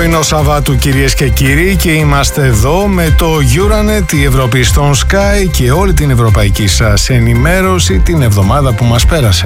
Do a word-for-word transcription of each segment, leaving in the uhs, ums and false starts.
Πρωινό Σαββάτου, κυρίες και κύριοι, και είμαστε εδώ με το Euranet, η Ευρώπη στον Sky και όλη την ευρωπαϊκή σας ενημέρωση την εβδομάδα που μας πέρασε.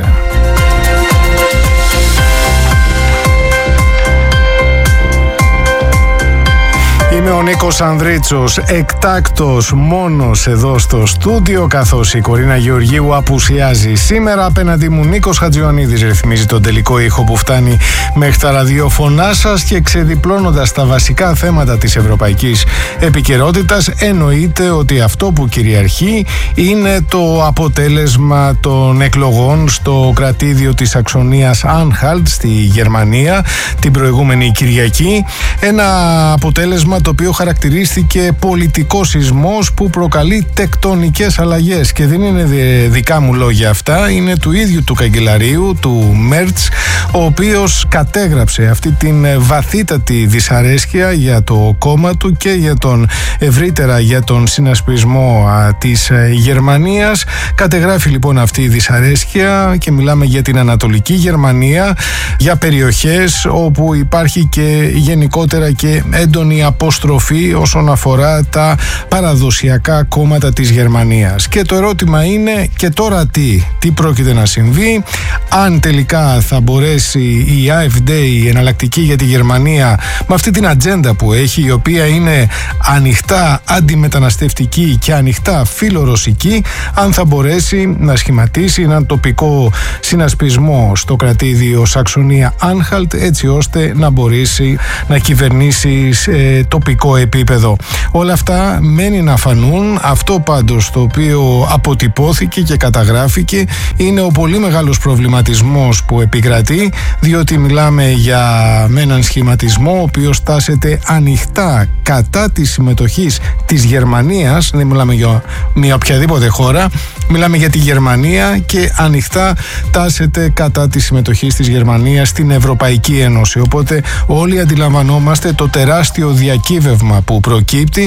Είμαι ο Νίκος Ανδρίτσος, εκτάκτος μόνος εδώ στο στούντιο, καθώς η Κορίνα Γεωργίου απουσιάζει σήμερα. Απέναντί μου Νίκος Χατζιωαννίδης ρυθμίζει τον τελικό ήχο που φτάνει μέχρι τα ραδιοφωνά σας, και ξεδιπλώνοντας τα βασικά θέματα της ευρωπαϊκής επικαιρότητας, εννοείται ότι αυτό που κυριαρχεί είναι το αποτέλεσμα των εκλογών στο κρατήδιο της Σαξονίας Άνχαλτ στη Γερμανία την προηγούμενη Κυριακή. Ένα αποτέλεσμα το οποίο χαρακτηρίστηκε πολιτικός σεισμός που προκαλεί τεκτονικές αλλαγές, και δεν είναι δικά μου λόγια αυτά, είναι του ίδιου του καγκελαρίου, του Μέρτς, ο οποίος κατέγραψε αυτή την βαθύτατη δυσαρέσκεια για το κόμμα του και για τον ευρύτερα για τον συνασπισμό α, της Γερμανίας. Κατεγράφει λοιπόν αυτή η δυσαρέσκεια, και μιλάμε για την Ανατολική Γερμανία, για περιοχές όπου υπάρχει και γενικότερα και έντονη απόσταση στροφή όσον αφορά τα παραδοσιακά κόμματα της Γερμανίας. Και το ερώτημα είναι, και τώρα τι, τι πρόκειται να συμβεί, αν τελικά θα μπορέσει η AfD, η Εναλλακτική για τη Γερμανία, με αυτή την ατζέντα που έχει, η οποία είναι ανοιχτά αντιμεταναστευτική και ανοιχτά φιλορωσική, αν θα μπορέσει να σχηματίσει έναν τοπικό συνασπισμό στο κρατήδιο Σαξονία Άνχαλτ, έτσι ώστε να μπορέσει να κυβερνήσει ε, τοπικό επίπεδο. Όλα αυτά μένει να φανούν. Αυτό πάντως το οποίο αποτυπώθηκε και καταγράφηκε είναι ο πολύ μεγάλος προβληματισμός που επικρατεί, διότι μιλάμε για έναν σχηματισμό ο οποίος τάσεται ανοιχτά κατά της συμμετοχής της Γερμανίας. Δεν μιλάμε για μια οποιαδήποτε χώρα, μιλάμε για τη Γερμανία, και ανοιχτά τάσεται κατά της συμμετοχής της Γερμανίας στην Ευρωπαϊκή Ένωση. Οπότε όλοι αντιλαμβανόμαστε το τεράστιο διακύβευμα που προκύπτει,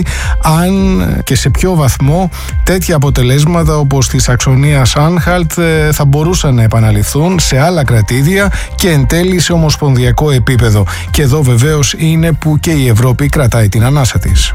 αν και σε ποιο βαθμό τέτοια αποτελέσματα όπως τη Σαξονία Άνχαλτ θα μπορούσαν να επαναληφθούν σε άλλα κρατήδια και εν τέλει σε ομοσπονδιακό επίπεδο. Και εδώ βεβαίως είναι που και η Ευρώπη κρατάει την ανάσα της.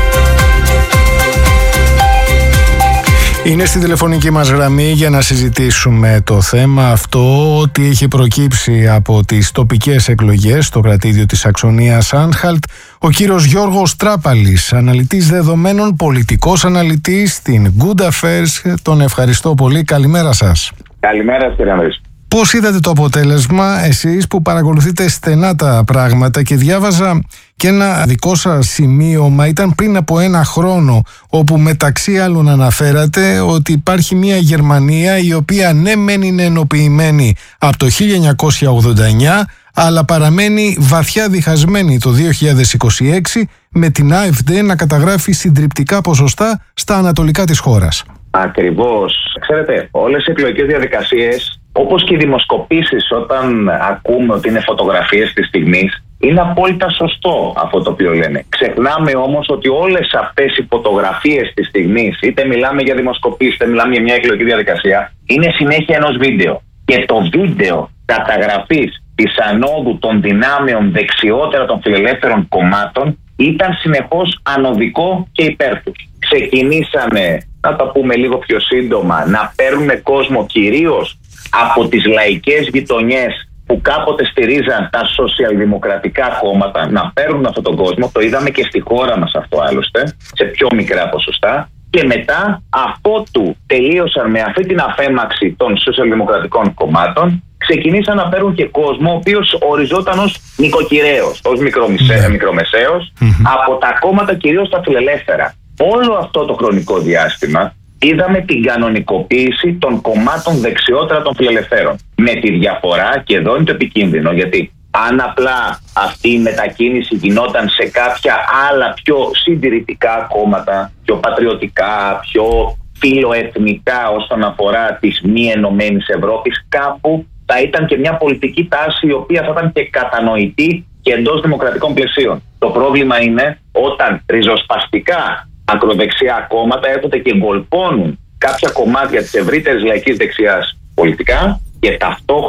Είναι στην τηλεφωνική μας γραμμή για να συζητήσουμε το θέμα αυτό, ότι έχει προκύψει από τις τοπικές εκλογές στο κρατήδιο της Σαξονίας Άνχαλτ, ο κύριος Γιώργος Τράπαλης, αναλυτής δεδομένων, πολιτικός αναλυτής στην Good Affairs. Τον ευχαριστώ πολύ. Καλημέρα σας. Καλημέρα, κύριε Ανδρής. Πώς είδατε το αποτέλεσμα εσείς που παρακολουθείτε στενά τα πράγματα? Και διάβαζα και ένα δικό σας σημείωμα, ήταν πριν από ένα χρόνο, όπου μεταξύ άλλων αναφέρατε ότι υπάρχει μια Γερμανία η οποία ναι μεν είναι ενοποιημένη από το χίλια εννιακόσια ογδόντα εννιά, αλλά παραμένει βαθιά διχασμένη το δύο χιλιάδες είκοσι έξι, με την AfD να καταγράφει συντριπτικά ποσοστά στα ανατολικά της χώρας. Ακριβώς. Ξέρετε, όλες οι εκλογικές διαδικασίες, όπως και οι δημοσκοπήσεις, όταν ακούμε ότι είναι φωτογραφίες της στιγμής, είναι απόλυτα σωστό αυτό το οποίο λένε. Ξεχνάμε όμως ότι όλες αυτές οι φωτογραφίες της στιγμής, είτε μιλάμε για δημοσκοπήσεις, είτε μιλάμε για μια εκλογική διαδικασία, είναι συνέχεια ενός βίντεο. Και το βίντεο καταγραφής της ανόδου των δυνάμεων δεξιότερα των φιλελεύθερων κομμάτων ήταν συνεχώς ανωδικό και υπέρ τους. Ξεκινήσανε, να το πούμε λίγο πιο σύντομα, να παίρνουν κόσμο κυρίως από τις λαϊκές γειτονιές που κάποτε στηρίζαν τα σοσιαλδημοκρατικά κόμματα, να παίρνουν αυτόν τον κόσμο. Το είδαμε και στη χώρα μας αυτό άλλωστε, σε πιο μικρά ποσοστά. Και μετά, αφότου τελείωσαν με αυτή την αφέμαξη των σοσιαλδημοκρατικών κομμάτων, ξεκινήσαν να παίρνουν και κόσμο ο οποίος οριζόταν ως νοικοκυρέος, ως μικρομεσαίος, mm-hmm. μικρομεσαίος mm-hmm. από τα κόμματα κυρίως τα φιλελεύθερα. Όλο αυτό το χρονικό διάστημα είδαμε την κανονικοποίηση των κομμάτων δεξιότερα των φιλελευθέρων. Με τη διαφορά, και εδώ είναι το επικίνδυνο, γιατί αν απλά αυτή η μετακίνηση γινόταν σε κάποια άλλα πιο συντηρητικά κόμματα, πιο πατριωτικά, πιο φιλοεθνικά όσον αφορά της μη ενωμένης Ευρώπης, κάπου θα ήταν και μια πολιτική τάση η οποία θα ήταν και κατανοητή και εντός δημοκρατικών πλαισίων. Το πρόβλημα είναι όταν ριζοσπαστικά ακροδεξιά κόμματα έρχονται και γκολπώνουν κάποια κομμάτια της ευρύτερης λαϊκής δεξιάς πολιτικά, και ταυτόχρονα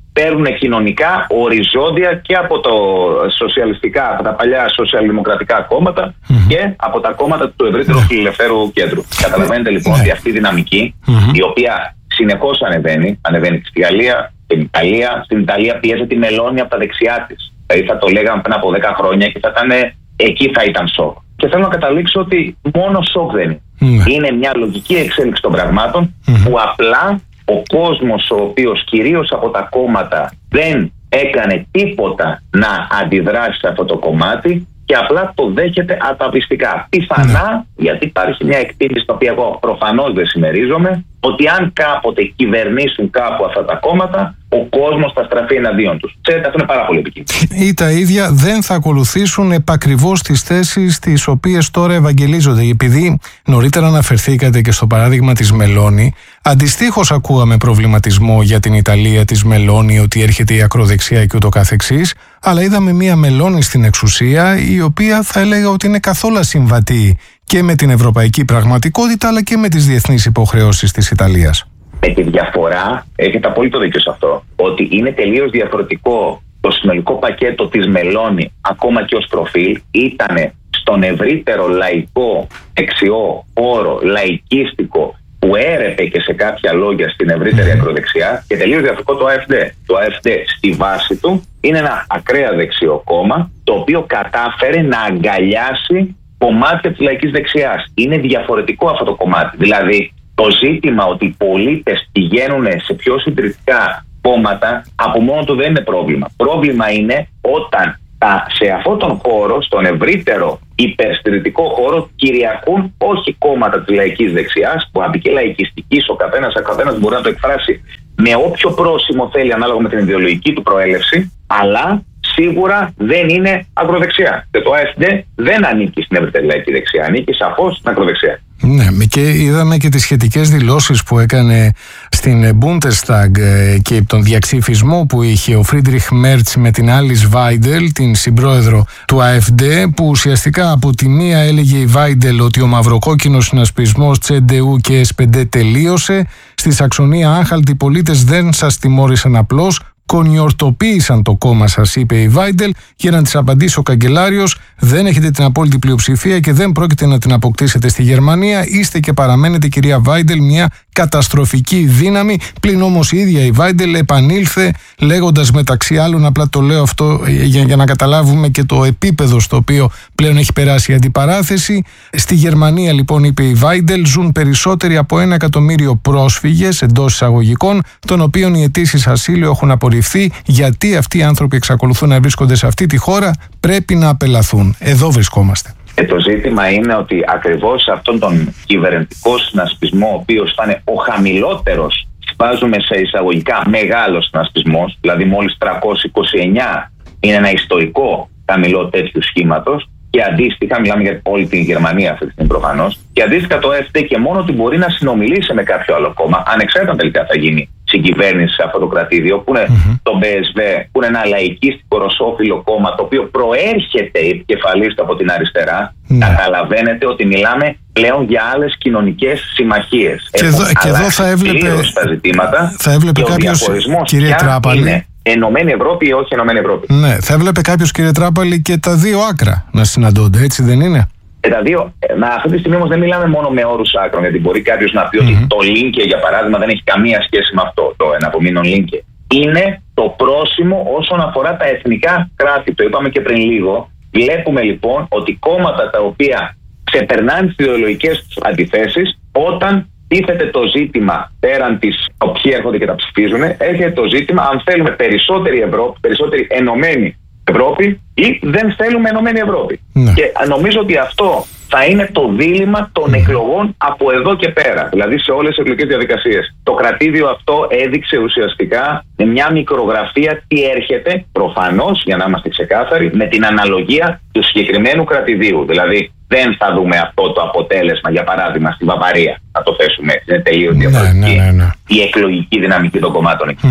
παίρνουν κοινωνικά οριζόντια και από το σοσιαλιστικά, από τα παλιά σοσιαλδημοκρατικά κόμματα mm-hmm. και από τα κόμματα του ευρύτερου φιλελευθέρου κέντρου. Καταλαβαίνετε λοιπόν ότι αυτή η δυναμική, mm-hmm. η οποία συνεχώς ανεβαίνει, ανεβαίνει στη Γαλλία, στην Ιταλία, στην Ιταλία πιέζεται η Μελώνη από τα δεξιά της. Δηλαδή θα το λέγαμε πριν από δέκα χρόνια και θα ήταν, εκεί θα ήταν σοκ. Και θέλω να καταλήξω ότι μόνο σοκ δεν είναι. Mm. Είναι μια λογική εξέλιξη των πραγμάτων mm-hmm. που απλά ο κόσμος, ο οποίος κυρίως από τα κόμματα δεν έκανε τίποτα να αντιδράσει σε αυτό το κομμάτι και απλά το δέχεται αταβιστικά. Πιθανά, mm. γιατί υπάρχει μια εκτίμηση την οποία εγώ προφανώς δεν συμμερίζομαι, ότι αν κάποτε κυβερνήσουν κάπου αυτά τα κόμματα, ο κόσμος θα στραφεί εναντίον τους. Ξέρετε, αυτό είναι πάρα πολύ επικίνδυνο. Ή τα ίδια δεν θα ακολουθήσουν επακριβώς τις θέσεις τις οποίες τώρα ευαγγελίζονται. Επειδή νωρίτερα αναφερθήκατε και στο παράδειγμα της Μελώνη, αντιστοίχως ακούγαμε προβληματισμό για την Ιταλία της Μελώνη, ότι έρχεται η ακροδεξιά και ούτω καθεξής, αλλά είδαμε μία Μελώνη στην εξουσία, η οποία θα έλεγα ότι είναι καθόλου συμβατή και με την ευρωπαϊκή πραγματικότητα, αλλά και με τις διεθνείς υποχρεώσεις της Ιταλίας. Με τη διαφορά, έχετε απόλυτο δίκιο σε αυτό, ότι είναι τελείως διαφορετικό το συνολικό πακέτο της Μελώνη, ακόμα και ως προφίλ, ήταν στον ευρύτερο λαϊκό, δεξιό όρο, λαϊκίστικο, που έρεπε και σε κάποια λόγια στην ευρύτερη ακροδεξιά, και τελείως διαφορετικό το AfD. Το AfD στη βάση του είναι ένα ακραία δεξιό κόμμα, το οποίο κατάφερε να αγκαλιάσει κομμάτια της λαϊκής δεξιάς. Είναι διαφορετικό αυτό το κομμάτι. Δηλαδή, το ζήτημα ότι οι πολίτες πηγαίνουν σε πιο συντηρητικά κόμματα από μόνο του δεν είναι πρόβλημα. Πρόβλημα είναι όταν τα, σε αυτόν τον χώρο, στον ευρύτερο υπερστηρητικό χώρο, κυριαρχούν όχι κόμματα της λαϊκής δεξιάς, που αν και λαϊκιστικής ο καθένας, ο καθένας μπορεί να το εκφράσει με όποιο πρόσημο θέλει ανάλογα με την ιδεολογική του προέλευση, αλλά σίγουρα δεν είναι ακροδεξιά. Και το AfD δεν ανήκει στην ευρύτερη λαϊκή δεξιά, ανήκει σαφώς στην ακροδεξιά. Ναι, και είδαμε και τις σχετικές δηλώσεις που έκανε στην Bundestag και τον διαξυφισμό που είχε ο Φρίντριχ Μέρτς με την Alice Weidel, την συμπρόεδρο του AfD, που ουσιαστικά από τη μία έλεγε η Weidel ότι ο μαυροκόκκινος συνασπισμός Τσεντεού και ες πι ντι τελείωσε, στη Σαξονία άχαλτοι πολίτες δεν σας τιμώρησαν απλώς, κονιορτοποίησαν το κόμμα σας, είπε η Weidel, για να της απαντήσει ο καγκελάριος: δεν έχετε την απόλυτη πλειοψηφία και δεν πρόκειται να την αποκτήσετε στη Γερμανία. Είστε και παραμένετε, κυρία Weidel, μια καταστροφική δύναμη. Πλην όμως η ίδια η Weidel επανήλθε λέγοντας, μεταξύ άλλων, απλά το λέω αυτό για, για να καταλάβουμε και το επίπεδο στο οποίο πλέον έχει περάσει η αντιπαράθεση. Στη Γερμανία, λοιπόν, είπε η Weidel, ζουν περισσότεροι από ένα εκατομμύριο πρόσφυγες, εντός εισαγωγικών, των οποίων οι αιτήσεις ασύλου έχουν απορριφθεί. Γιατί αυτοί οι άνθρωποι εξακολουθούν να βρίσκονται σε αυτή τη χώρα, πρέπει να απελαθούν. Εδώ βρισκόμαστε. Και το ζήτημα είναι ότι ακριβώς σε αυτόν τον κυβερνητικό συνασπισμό, ο οποίος θα είναι ο χαμηλότερος, βάζουμε σε εισαγωγικά μεγάλος συνασπισμός, δηλαδή μόλις τριακόσια είκοσι εννιά είναι ένα ιστορικό χαμηλό τέτοιου σχήματος, και αντίστοιχα, μιλάμε για όλη την Γερμανία αυτή τη στιγμή προφανώς, και αντίστοιχα το AfD και μόνο ότι μπορεί να συνομιλήσει με κάποιο άλλο κόμμα, ανεξάρτητα τελικά θα γίνει συγκυβέρνηση σε αυτό το κρατήδιο, που είναι mm-hmm. το μπι ες βι, που είναι ένα λαϊκίστικο ρωσόφιλο κόμμα, το οποίο προέρχεται επικεφαλής από την αριστερά. Mm. Καταλαβαίνετε ότι μιλάμε πλέον για άλλες κοινωνικές συμμαχίες. Και εδώ, και εδώ θα έβλεπε, τα ζητήματα, θα έβλεπε κάποιος, κύριε Τράπαλη, είναι Ενωμένη Ευρώπη ή όχι Ενωμένη Ευρώπη. Ναι, θα έβλεπε κάποιος, κύριε Τράπαλη, και τα δύο άκρα να συναντώνται, έτσι δεν είναι? Και τα δύο, να, αυτή τη στιγμή όμως δεν μιλάμε μόνο με όρους άκρων, γιατί μπορεί κάποιος να πει mm-hmm. ότι το Λίνκε, για παράδειγμα, δεν έχει καμία σχέση με αυτό, το εναπομείνον Λίνκε. Είναι το πρόσημο όσον αφορά τα εθνικά κράτη. Το είπαμε και πριν λίγο. Βλέπουμε λοιπόν ότι κόμματα τα οποία ξεπερνάνε τις ιδεολογικές τους αντιθέσεις, όταν τίθεται το ζήτημα πέραν της ποιοι έρχονται και τα ψηφίζουν, έρχεται το ζήτημα αν θέλουμε περισσότερη Ευρώπη, περισσότερη ενωμένη Ευρώπη ή δεν θέλουμε ενωμένη Ευρώπη. Ναι. Και νομίζω ότι αυτό θα είναι το δίλημμα των mm. εκλογών από εδώ και πέρα. Δηλαδή σε όλες τις εκλογικές διαδικασίες. Το κρατήδιο αυτό έδειξε ουσιαστικά με μια μικρογραφία τι έρχεται, προφανώς, για να είμαστε ξεκάθαροι, με την αναλογία του συγκεκριμένου κρατηδίου. Δηλαδή δεν θα δούμε αυτό το αποτέλεσμα, για παράδειγμα, στη Βαβαρία. Να το θέσουμε έτσι. Είναι τελείως διαφορετική ναι, ναι, ναι, ναι. η εκλογική δυναμική των κομμάτων εκεί. Mm-hmm.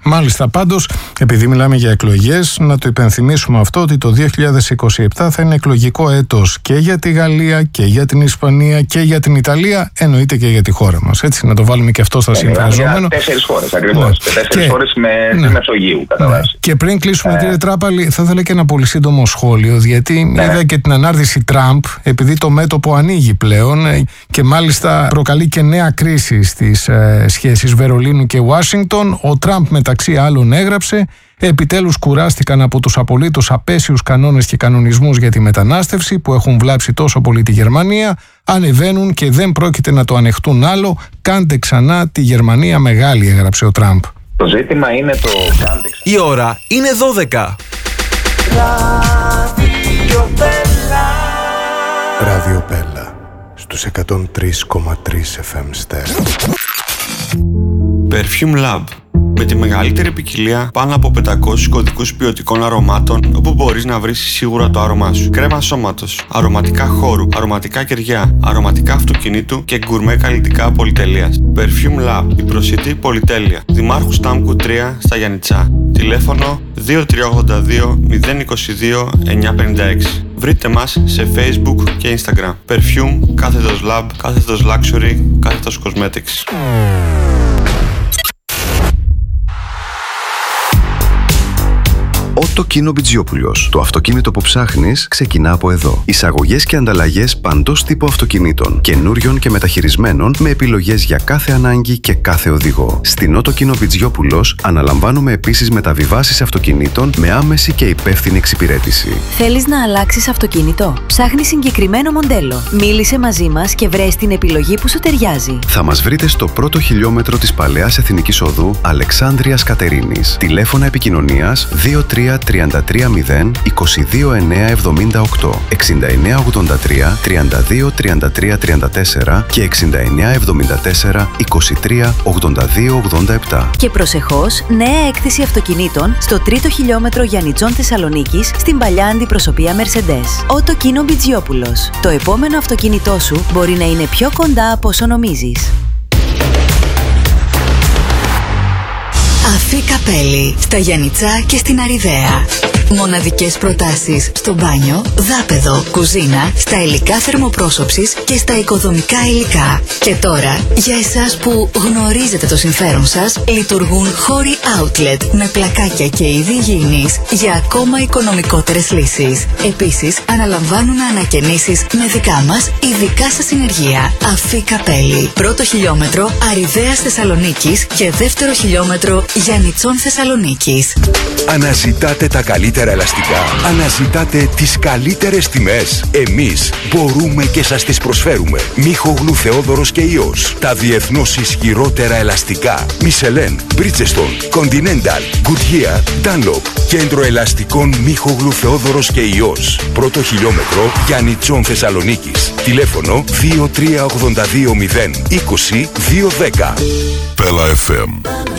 Μάλιστα, πάντως, επειδή μιλάμε για εκλογές, να το υπενθυμίσουμε αυτό ότι το δύο χιλιάδες είκοσι επτά θα είναι εκλογικό έτος και για τη Γαλλία και για την Ισπανία και για την Ιταλία, εννοείται και για τη χώρα μας. Έτσι, να το βάλουμε και αυτό στα συμφραζόμενα. Για τέσσερις χώρες ακριβώς. Ναι. Τέσσερις και... χώρες με ναι. τη Μεσογείου, κατά ναι. βάση. Και πριν κλείσουμε, ε... κύριε Τράπαλη, θα ήθελα και ένα πολύ σύντομο σχόλιο, γιατί ναι. είδα και την ανάρτηση Τραμπ, επειδή το μέτωπο ανοίγει πλέον και μάλιστα προκαλεί και νέα κρίση στις ε, σχέσεις Βερολίνου και Ουάσιγκτον. Ο Τραμπ μεταξύ άλλων έγραψε: επιτέλους κουράστηκαν από τους απολύτως απέσιους κανόνες και κανονισμούς για τη μετανάστευση που έχουν βλάψει τόσο πολύ τη Γερμανία. Ανεβαίνουν και δεν πρόκειται να το ανεχτούν άλλο. Κάντε ξανά τη Γερμανία μεγάλη, έγραψε ο Τραμπ. Το ζήτημα είναι το κάντε. Η ώρα είναι δώδεκα. Ράδιο Πέλα στους εκατόν τρία κόμμα τρία εφ εμ στέρεο. Perfume Lab. Με τη μεγαλύτερη ποικιλία πάνω από πεντακόσιους κωδικούς ποιοτικών αρωμάτων, όπου μπορείς να βρεις σίγουρα το άρωμά σου. Κρέμα σώματος, αρωματικά χώρου, αρωματικά κεριά, αρωματικά αυτοκινήτου και γκουρμέ καλλιτικά πολυτελείας. Perfume Lab, η προσιτή πολυτέλεια. Δημάρχου Στάμκου τρία στα Γιαννιτσά. Τηλέφωνο δύο τρία ογδόντα δύο μηδέν είκοσι δύο εννιακόσια πενήντα έξι. Βρείτε μας σε Facebook και Instagram. Perfume, κάθετος Lab, κάθετος Luxury, κάθετος Cosmetics. Ότο Κίνο Μπιτζιόπουλος. Το αυτοκίνητο που ψάχνεις ξεκινά από εδώ. Εισαγωγές και ανταλλαγές παντός τύπου αυτοκινήτων, καινούριων και μεταχειρισμένων, με επιλογές για κάθε ανάγκη και κάθε οδηγό. Στην Ότο Κίνο Μπιτζιόπουλος αναλαμβάνουμε επίσης μεταβιβάσεις αυτοκινήτων με άμεση και υπεύθυνη εξυπηρέτηση. Θέλεις να αλλάξεις αυτοκίνητο? Ψάχνεις συγκεκριμένο μοντέλο? Μίλησε μαζί μας και βρες την επιλογή που σου ταιριάζει. Θα μας βρείτε στο πρώτο χιλιόμετρο της Παλαιάς Εθνικής Οδού Αλεξάνδρειας Κατερίνης. Τηλέφωνα επικοινωνίας δύο τρία τρία τρία μηδέν είκοσι δύο εννιακόσια εβδομήντα οκτώ, εξήντα εννέα ογδόντα τρία τριάντα δύο τριάντα τρία τριάντα τέσσερα και εξήντα εννέα εβδομήντα τέσσερα είκοσι τρία ογδόντα δύο ογδόντα επτά. Και προσεχώς, νέα έκθεση αυτοκινήτων στο τρίτο χιλιόμετρο Γιαννιτσών Θεσσαλονίκης στην παλιά αντιπροσωπεία Mercedes. Ότο Κίνο Μπιτζιόπουλος. Το επόμενο αυτοκίνητό σου μπορεί να είναι πιο κοντά από όσο νομίζεις. Αφή Καπέλη, στα Γιαννιτσά και στην Αριδαία. Μοναδικές προτάσεις στο μπάνιο, δάπεδο, κουζίνα, στα υλικά θερμοπρόσωψης και στα οικοδομικά υλικά. Και τώρα, για εσάς που γνωρίζετε το συμφέρον σας, λειτουργούν χώροι outlet με πλακάκια και είδη υγιεινής για ακόμα οικονομικότερες λύσεις. Επίσης, αναλαμβάνουν ανακαινήσεις με δικά μας ειδικά σας συνεργεία. Αφή Καπέλη, πρώτο χιλιόμετρο Αριδαίας Θεσσαλονίκης και δεύτερο χιλιόμετρο Γιαννιτσών Θεσσαλονίκης. Αναζητάτε τα καλύτερα ελαστικά. Αναζητάτε τις καλύτερες τιμές. Εμείς μπορούμε και σας τις προσφέρουμε. Μίχογλου Θεόδωρος και Ιός. Τα διεθνώς ισχυρότερα ελαστικά. Michelin, Bridgestone, Continental, Goodyear, Dunlop. Κέντρο ελαστικών Μίχογλου Θεόδωρος και Ιός. Πρώτο χιλιόμετρο Γιαννιτσών Θεσσαλονίκης. Τηλέφωνο δύο τρία ογδόντα δύο μηδέν είκοσι δύο δέκα. Πέλα εφ εμ.